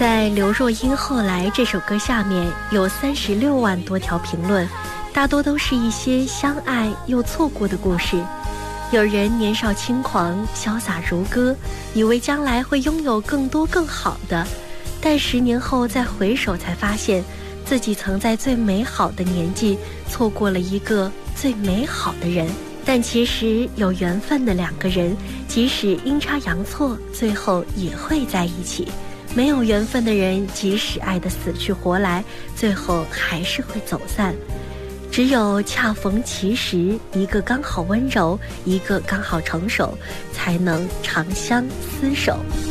在刘若英后来这首歌下面有36万多条评论，大多都是一些相爱又错过的故事。有人年少轻狂，潇洒如歌，以为将来会拥有更多更好的，但10年后再回首才发现，自己曾在最美好的年纪错过了一个最美好的人。但其实有缘分的两个人，即使阴差阳错，最后也会在一起。没有缘分的人，即使爱得死去活来，最后还是会走散。只有恰逢其时，一个刚好温柔，一个刚好成熟，才能长相厮守。